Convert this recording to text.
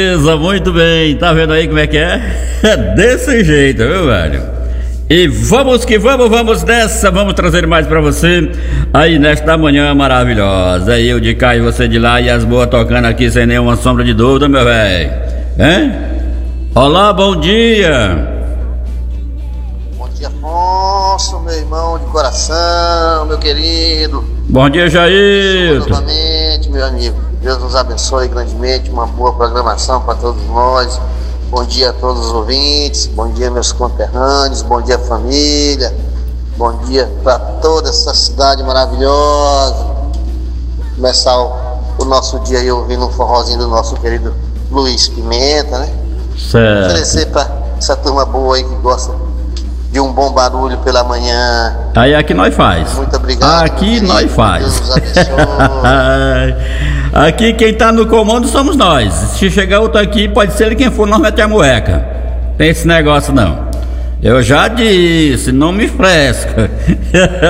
Beleza, muito bem, tá vendo aí como é que é? É desse jeito, viu, velho? E vamos que vamos nessa, vamos trazer mais pra você aí nesta manhã maravilhosa. Eu de cá e você de lá e as boas tocando aqui sem nenhuma sombra de dúvida, meu velho. Hein? Olá, bom dia. Bom dia, Afonso, meu irmão de coração, meu querido. Bom dia, Jair. Novamente, meu amigo. Deus nos abençoe grandemente, uma boa programação para todos nós. Bom dia a todos os ouvintes, bom dia meus conterrâneos, bom dia família, bom dia para toda essa cidade maravilhosa. Começar o nosso dia aí ouvindo um forrozinho do nosso querido Luiz Pimenta, né? Certo. Oferecer para essa turma boa aí que gosta de um bom barulho pela manhã. Aí aqui nós faz. Muito obrigado. Aqui nós faz. Deus nos abençoe. Aqui quem tá no comando somos nós. Se chegar outro aqui, pode ser ele quem for, nós mete a mueca. Tem esse negócio não. Eu já disse, não me fresca.